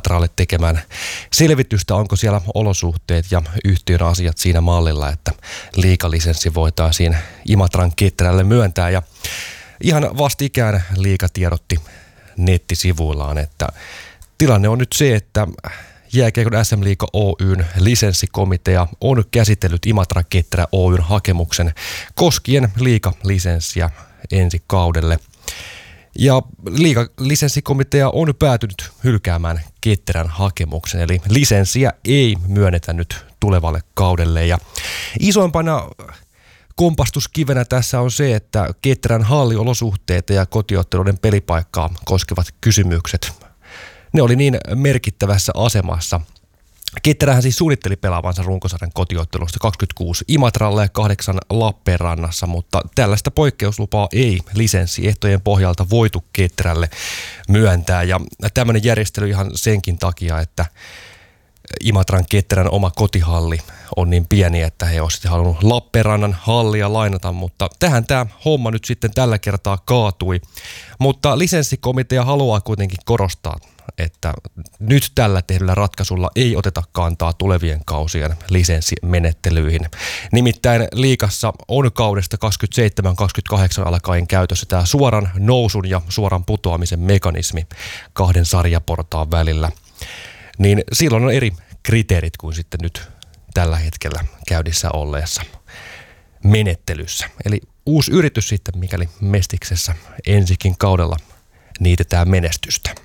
Imatralle tekemään selvitystä, onko siellä olosuhteet ja yhtiön asiat siinä mallilla, että liigalisenssi voitaisiin Imatran ketterälle myöntää. Ja ihan vastikään liiga tiedotti nettisivuillaan, että tilanne on nyt se, että Jääkiekon SM-liiga Oyn lisenssikomitea on käsitellyt Imatra Ketterä Oyn hakemuksen koskien liigalisenssiä ensi kaudelle. Ja liigalisenssikomitea on päätynyt hylkäämään Ketterän hakemuksen, eli lisenssiä ei myönnetä nyt tulevalle kaudelle. Ja isoimpana kompastuskivenä tässä on se, että Ketterän halliolosuhteita ja kotiotteluiden pelipaikkaa koskevat kysymykset, ne oli niin merkittävässä asemassa. Ketterähän siis suunnitteli pelaavansa runkosarjan kotiottelusta 26 Imatralle ja 8 Lappeenrannassa, mutta tällaista poikkeuslupaa ei lisenssiehtojen pohjalta voitu Ketterälle myöntää. Ja tämmöinen järjestely ihan senkin takia, että Imatran Ketterän oma kotihalli on niin pieni, että he olisivat halunnut Lappeenrannan hallia lainata, mutta tähän tämä homma nyt sitten tällä kertaa kaatui. Mutta lisenssikomitea haluaa kuitenkin korostaa, että nyt tällä tehdyllä ratkaisulla ei oteta kantaa tulevien kausien lisenssimenettelyihin. Nimittäin liigassa on kaudesta 27-28 alkaen käytössä tämä suoran nousun ja suoran putoamisen mekanismi 2 sarjaportaan välillä. Niin silloin on eri kriteerit kuin sitten nyt tällä hetkellä käynnissä olleessa menettelyssä. Eli uusi yritys sitten, mikäli Mestiksessä ensikin kaudella niitetään menestystä.